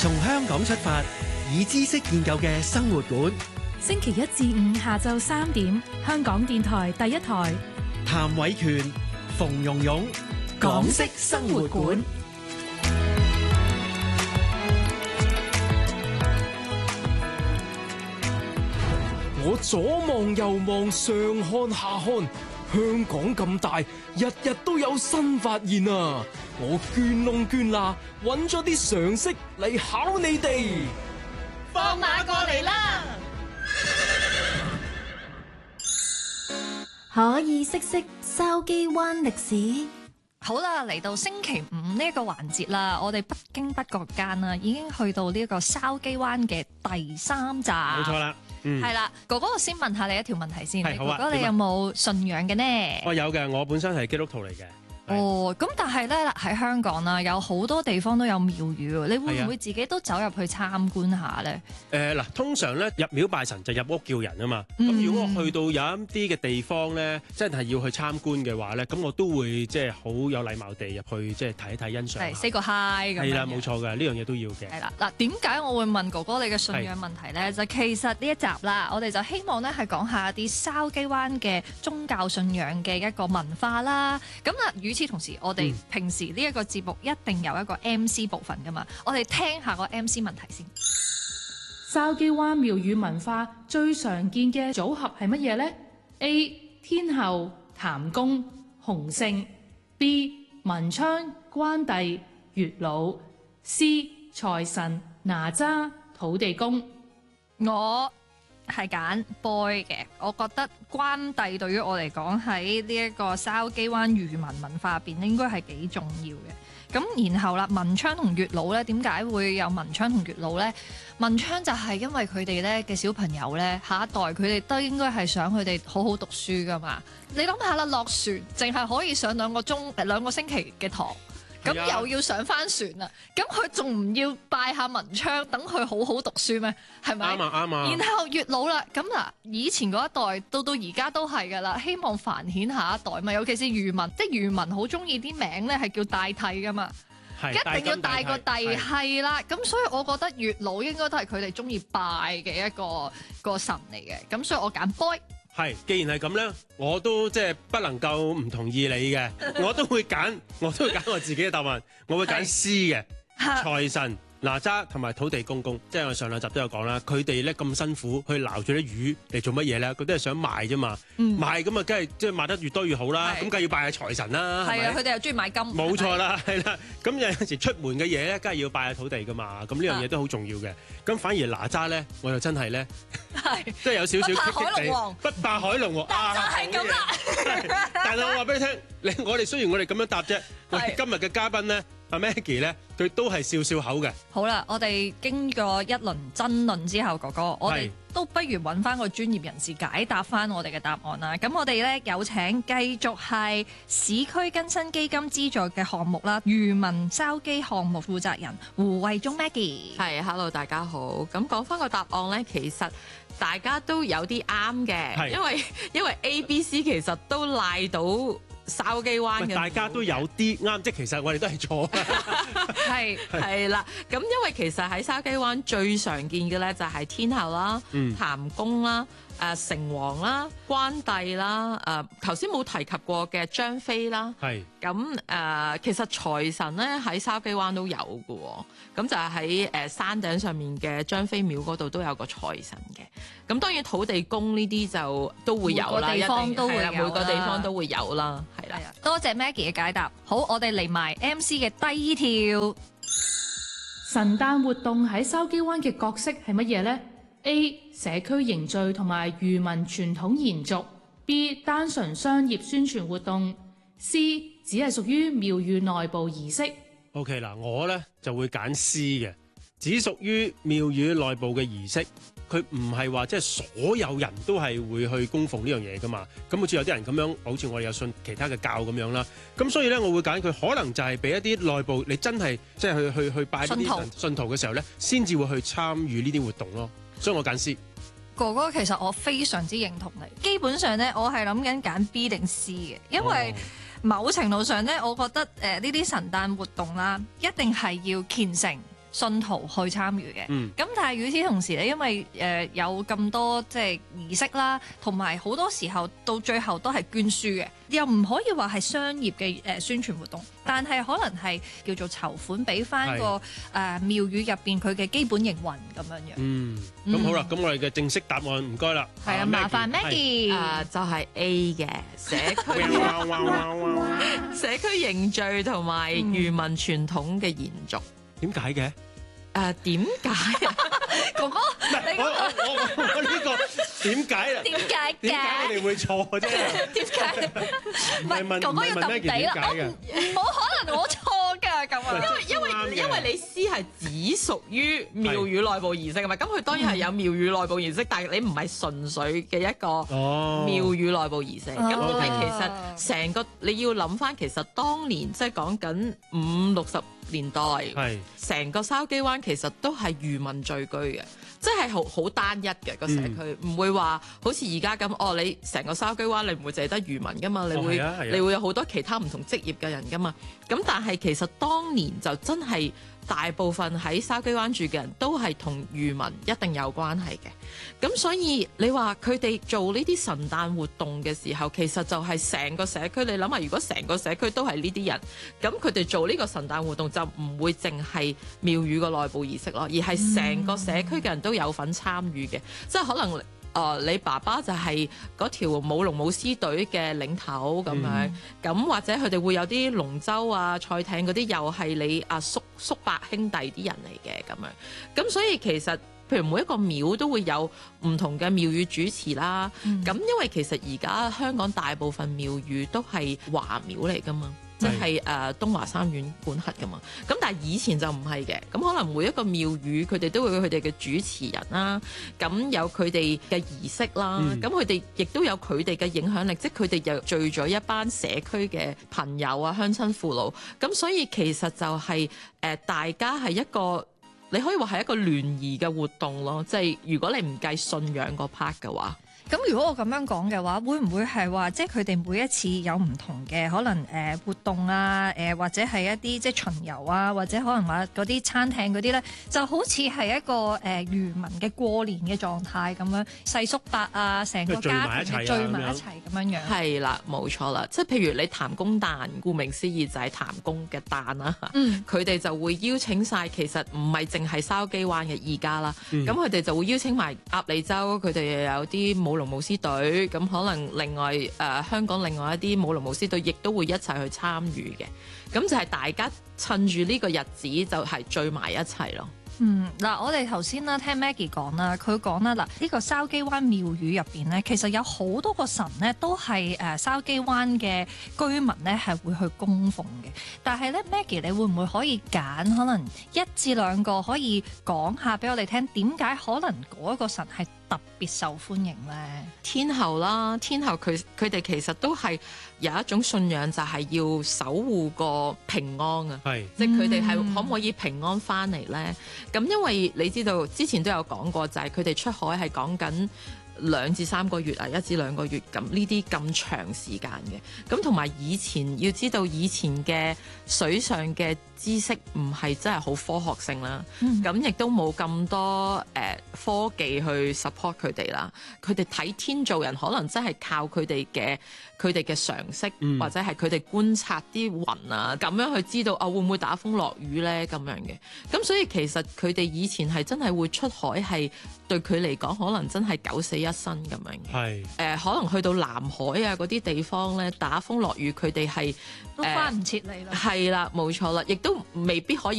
從香港出發，以知識建構嘅生活館。 星期一至五下晝3點，香港電台第一台。 譚偉權、馮蓉蓉，港式生活館。 我左望右望，上看下看，香港咁大，日日都有新發現啊！我捐窿捐罅，揾咗啲常識嚟考你哋。 放馬過嚟啦！ 可以識筲箕灣歷史。 好啦，嚟到星期五呢一個環節啦，我哋不經不覺間啦，已經去到呢一個筲箕灣嘅第3集。 冇錯啦， 係啦，哥哥，我先問下你一條問題先。 係好啊。 哥哥，你有冇信仰嘅呢？ 我有嘅，我本身係基督徒嚟嘅。 哦，咁但係咧喺香港啦，有好多地方都有廟宇喎，你會唔會自己都走入去參觀下咧？ 嗱，通常咧入廟拜神就入屋叫人啊嘛。咁如果我去到有一啲嘅地方咧，真係要去參觀嘅話咧，咁我都會即係好有禮貌地入去，即係睇一睇欣賞。 係 say 個 hi 咁樣。 係啦，冇錯嘅，呢樣嘢都要嘅。 係啦，嗱，點解我會問哥哥你嘅信仰問題咧？就其實呢一集啦，我哋就希望咧係講下啲筲箕灣嘅宗教信仰嘅一個文化啦。咁啊，與此同時，我哋平時呢一個節目一定有一個 MC 部分噶嘛，我哋聽下個 MC 問題先。 筲箕灣廟宇文化最常見嘅組合係乜嘢呢？ A. 天后、譚公、洪聖。 B. 文昌、關帝、月老。 C. 財神、哪吒、土地公。 我係揀 boy 嘅，我覺得關帝對於我嚟講喺呢一個筲箕灣漁民文化入邊應該係幾重要嘅。咁然後啦，文昌同月老咧，點解會有文昌同月老咧？文昌就係因為佢哋咧嘅小朋友咧，下一代佢哋都應該係想佢哋好好讀書噶嘛。你諗下啦，落船淨係可以上2個星期嘅堂。咁又要上翻船啦，咁佢仲唔要拜下文昌，等佢好好讀書咩？係咪？ 啱啊！ 然後月老啦，咁嗱，以前嗰一代到而家都係噶啦，希望繁衍下一代嘛。尤其是漁民，即係漁民好中意啲名咧係叫大替噶嘛，一定要大個帝係啦。咁所以我覺得月老應該都係佢哋中意拜嘅一個神嚟嘅。咁所以我揀 boy。 係，既然係咁咧，我都即係不能夠唔同意你嘅，我都會揀我自己嘅答案，我會揀 C 嘅財神、哪吒同埋土地公公。即係我上2集都有講啦，佢哋咧咁辛苦去撈住啲魚嚟做乜嘢咧？佢都係想賣啫嘛，賣咁啊，梗係即係賣得越多越好啦。咁梗係要拜下財神啦，係啊，佢哋又中意買金。 冇錯啦，係啦。咁有陣時出門嘅嘢咧，梗係要拜下土地噶嘛。咁呢樣嘢都好重要嘅。咁反而哪吒咧，我又真係咧。即係有少少不怕海龍王， 不怕海龍王就係咁啦。 但係我話俾你聽，我哋雖然我哋咁樣答啫，我哋今日嘅嘉賓咧，阿 Maggie 咧，佢都係笑笑口嘅。 好啦，我哋經過一輪爭論之後，哥哥，我哋都不如揾翻個專業人士解答翻我哋嘅答案啦。咁我哋咧有請繼續係市區更新基金資助嘅項目啦，漁民筲箕項目負責人胡慧中 Maggie。 係，hello 大家好。咁講翻個答案咧，其實大家都有啲啱嘅，因為 A、B、C 其實都賴到筲箕灣嘅， 大家都有啲啱，即係其實我哋都係錯。 係啦，咁因為其實喺筲箕灣最常見嘅咧就係天后啦、譚公啦、城隍啦、關帝啦、頭先冇提及過嘅張飛啦。咁其實財神咧喺筲箕灣都有嘅喎，咁就係喺山頂上面嘅張飛廟嗰度都有個財神嘅。咁當然土地公呢啲就都會有啦， 每個地方都會有啦， 每個地方都會有啦，係啦。 多謝 Maggie 嘅解答。好，我哋嚟埋 MC 嘅第2條。 神誕活動喺筲箕灣嘅角色係乜嘢呢？ A. 社區凝聚同埋漁民傳統延續。 B. 單純商業宣傳活動。 C. 只係屬於廟宇內部儀式。 OK 嗱，我咧就會揀 C 嘅，只屬於廟宇內部嘅儀式。佢唔係話即係所有人都係會去供奉呢樣嘢噶嘛，咁好似有啲人咁樣，好似我哋有信其他嘅教咁樣啦。咁所以咧，我會揀佢可能就係俾一啲內部你真係即係去拜呢啲信徒嘅時候咧，先至會去參與呢啲活動咯。所以我揀 C。 哥哥，其實我非常之認同你。基本上咧，我係諗緊揀 B 定 C 嘅，因為某程度上咧，我覺得呢啲神誕活動啦，一定係要虔誠。 信徒去參與嘅。咁但係與此同時咧，因為有咁多即係儀式啦，同埋好多時候到最後都係捐書嘅，又唔可以話係商業嘅宣傳活動，但係可能係叫做籌款俾翻個廟宇入邊佢嘅基本營運咁樣樣。 咁好啦，咁我哋嘅正式答案唔該啦。 係啊，麻煩 Maggie。 就係 A 嘅社區凝聚同埋漁民傳統嘅延續。 點解嘅？ 點解啊？ 哥哥， 我呢個點解啦？ 點解嘅？ 點解你哋會錯啫？ 點解？ 唔係問哥哥要揼地啦，冇可能我錯㗎咁啊！ 因為你詩係只屬於廟宇內部儀式㗎嘛，咁佢當然係有廟宇內部儀式，但係你唔係純粹嘅一個廟宇內部儀式。咁因為其實成個你要諗翻，其實當年即係講緊50-60年代，成個筲箕灣其實都係漁民聚居嘅，即係好單一嘅個社區，唔會話好似而家咁。你成個筲箕灣你唔會淨係得漁民噶嘛，你會有好多其他唔同職業嘅人噶嘛。咁但係其實當年就真係大部分喺筲箕灣住嘅人都係同漁民一定有關係嘅。咁所以你話佢哋做呢啲神誕活動嘅時候，其實就係成個社區。你諗下，如果成個社區都係呢啲人，咁佢哋做呢個神誕活動就唔會淨係廟宇個內部儀式咯，而係成個社區嘅人都有份參與嘅。即係可能你爸爸就係嗰條舞龍舞獅隊嘅領頭咁樣，咁或者佢哋會有啲龍舟啊、賽艇嗰啲，又係你阿叔伯兄弟啲人嚟嘅咁樣。咁所以其實譬如每一個廟都會有唔同嘅廟宇主持啦。咁因為其實而家香港大部分廟宇都係華廟嚟噶嘛。即係東華三院管轄噶嘛，咁但係以前就唔係嘅，咁可能每一個廟宇佢哋都會有佢哋嘅主持人啦，咁有佢哋嘅儀式啦，咁佢哋亦都有佢哋嘅影響力，即係佢哋又聚咗一班社區嘅朋友啊、鄉親父老，咁所以其實就係大家係一個你可以話係一個聯誼嘅活動咯，即係如果你唔計信仰個 part 嘅話。 咁如果我咁樣講嘅話，會唔會係話即係佢哋每一次有唔同嘅可能活動啊，或者係一啲即係巡遊啊，或者可能話嗰啲餐廳嗰啲咧，就好似係一個漁民嘅過年嘅狀態咁樣，細叔伯啊，成個家庭聚埋一齊咁樣樣。 係啦，冇錯啦，即係譬如你譚公誕，顧名思義就係譚公嘅誕啦。佢哋就會邀請晒，其實唔係淨係筲箕灣嘅而家啦，咁佢哋就會邀請埋鴨脷洲，佢哋又有啲舞龍舞獅隊，咁可能另外香港另外一啲舞龍舞獅隊亦都會一齊去參與嘅，咁就係大家趁住呢個日子就係聚埋一齊咯。 嗱，我哋頭先啦聽 Maggie 講啦，佢講啦，嗱呢個筲箕灣廟宇入邊咧，其實有好多個神咧，都係筲箕灣嘅居民咧係會去供奉嘅。但係咧 Maggie，你會唔會可以揀可能1至2個可以講下俾我哋聽，點解可能嗰一個神係特別受歡迎咧？ 天后啦，天后佢哋其實都係有一種信仰，就係要守護個平安啊，即係佢哋係可唔可以平安翻嚟咧？咁因為你知道之前都有講過，就係佢哋出海係講緊2至3個月啊，1至2個月咁呢啲咁長時間嘅。咁同埋以前要知道以前嘅水上嘅知識唔係真係好科學性啦，咁亦都冇咁多科技去 support 佢哋啦。佢哋睇天做人，可能真係靠佢哋嘅常識，或者係佢哋觀察啲雲啊，咁樣去知道會唔會打風落雨咧咁樣嘅。咁所以其實佢哋以前係真係會出海，係對佢嚟講可能真係九死一生咁樣嘅。可能去到南海啊嗰啲地方咧，打風落雨佢哋係都翻唔切嚟啦。 係啦，冇錯啦，亦都未必可以